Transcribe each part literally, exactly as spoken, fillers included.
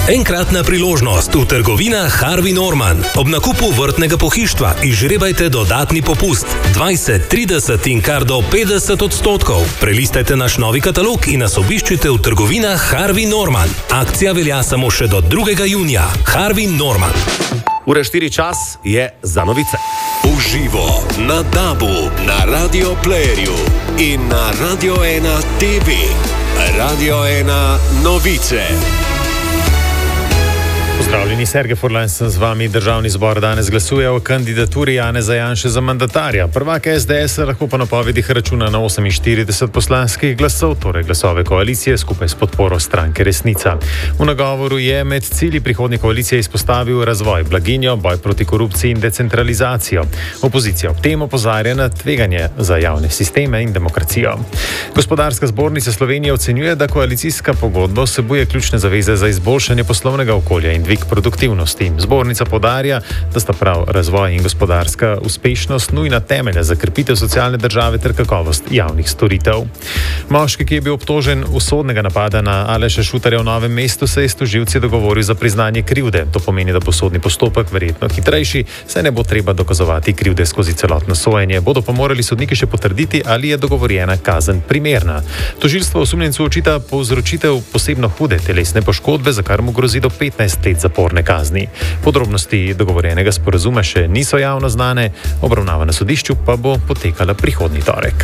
Enkratna priložnost v trgovinah Harvey Norman. Ob nakupu vrtnega pohištva izžrebajte dodatni popust dvajset, trideset in kar do petdeset odstotkov. Prelistajte naš novi katalog in nas obiščite v trgovinah Harvey Norman. Akcija velja samo še do drugega junija. Harvey Norman. Ura štiri čas je za novice. Uživo na Dabu, na Radio Playerju in na Radio ena T V. Radio ena novice. Pozdravljeni, Sergej Furlan sem z vami. Državni zbor danes glasuje o kandidaturi Janeza Janše za mandatarja. Prvak S D S lahko po napovedih računa na oseminštirideset poslanskih glasov, torej glasove koalicije skupaj s podporo stranke Resnica. V nagovoru je med cilji prihodnje koalicije izpostavil razvoj, blaginjo, boj proti korupciji in decentralizacijo. Opozicija ob tem opozarja na tveganje za javne sisteme in demokracijo. Gospodarska zbornica Slovenije ocenjuje, da koalicijska pogodba vsebuje ključne zaveze za izboljšanje poslovnega okolja in dvig produktivnosti. Zbornica poudarja, da sta prav razvoj in gospodarska uspešnost nujna temelja za krepitev socialne države ter kakovost javnih storitev. Moški, ki je bil obtožen usodnega napada na Aleša Šutarja v Novem mestu, se je s tožilci dogovoril za priznanje krivde. To pomeni, da bo sodni postopek verjetno hitrejši, saj ne bo treba dokazovati krivde skozi celotno sojenje. Bodo pa morali sodniki še potrditi, ali je dogovorjena kazen primerna. Tožilstvo osumljencu očita povzročitev posebno hude telesne poškodbe, za kar mu grozi do petnajst let zaporne kazni. Podrobnosti dogovorjenega sporazuma še niso javno znane, obravnava na sodišču pa bo potekala prihodnji torek.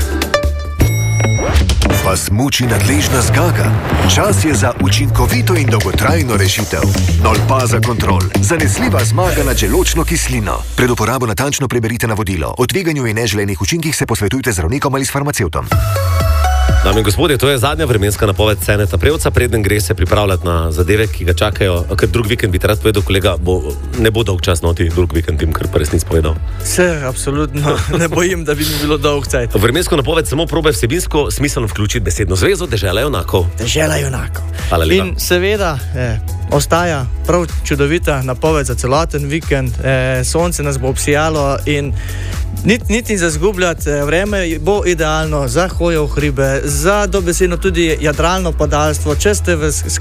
Vas muči nadležna zgaga? Čas je za učinkovito in dolgotrajno rešitev. Nolpaza Kontrol. Zanesljiva zmaga nad želodčno kislino. Pred uporabo natančno preberite navodilo. O tveganju in neželenih učinkih se posvetujte z zdravnikom ali s farmacevtom. Dame in gospodje, to je zadnja vremenska napoved Ceneta Prevca. Preden gre se pripravljati na zadeve, ki ga čakajo, ker drug vikend bi te rad povedal, kolega, bo, ne bo dolg čas noti drug vikend, tim, kar pa resnic povedal. Se, absolutno, ne bojim, da bi mi bilo dolg cajt. Vremensko napoved samo probaj vsebinsko smiselno vključiti besedno zvezo Dežela junakov. Dežela junakov. Hvala lepa. In seveda eh, ostaja prav čudovita napoved za celoten vikend. Eh, sonce nas bo obsijalo in niti nit zazgubljati, vreme bo idealno za hojo v hribe, za dobesedno tudi jadralno padalstvo, če ste v